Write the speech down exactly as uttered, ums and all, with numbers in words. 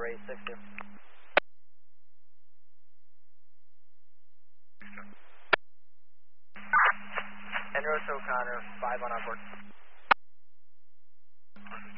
eight six two. Enroute O'Connor, five on onboard.